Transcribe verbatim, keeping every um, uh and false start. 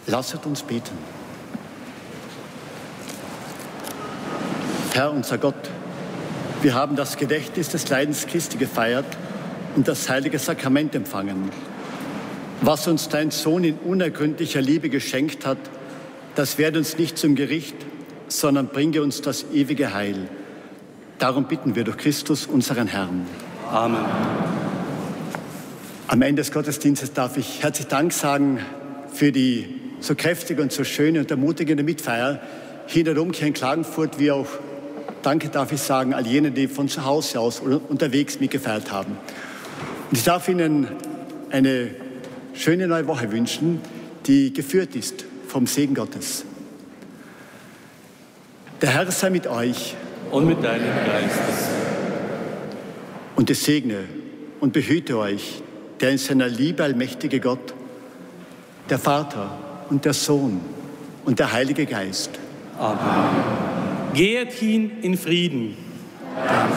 Lasset uns beten. Herr, unser Gott, wir haben das Gedächtnis des Leidens Christi gefeiert und das heilige Sakrament empfangen. Was uns dein Sohn in unergründlicher Liebe geschenkt hat, das werde uns nicht zum Gericht, sondern bringe uns das ewige Heil. Darum bitten wir durch Christus, unseren Herrn. Amen. Am Ende des Gottesdienstes darf ich herzlich Dank sagen für die so kräftige und so schöne und ermutigende Mitfeier hier in der Domkirche in Klagenfurt, wie auch Danke darf ich sagen all jenen, die von zu Hause aus oder unterwegs mitgefeiert haben. Und ich darf Ihnen eine schöne neue Woche wünschen, die geführt ist vom Segen Gottes. Der Herr sei mit euch. Und mit deinem Geist. Und es segne und behüte euch, der in seiner Liebe allmächtige Gott, der Vater und der Sohn und der Heilige Geist. Amen. Geht hin in Frieden.